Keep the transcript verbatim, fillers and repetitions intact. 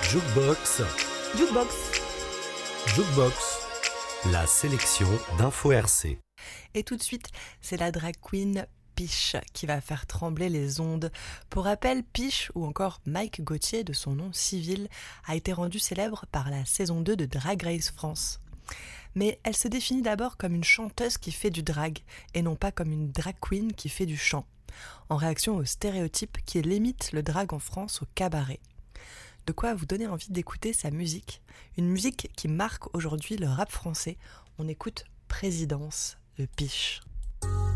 Jukebox, Jukebox. Jukebox, la sélection d'Info R C. Et tout de suite, c'est la drag queen Piche qui va faire trembler les ondes. Pour rappel, Piche, ou encore Mike Gauthier de son nom civil, a été rendu célèbre par la saison deux de Drag Race France. Mais elle se définit d'abord comme une chanteuse qui fait du drag, et non pas comme une drag queen qui fait du chant, en réaction au stéréotype qui limite le drag en France au cabaret. De quoi vous donner envie d'écouter sa musique, une musique qui marque aujourd'hui le rap français. On écoute Présidence de Piche.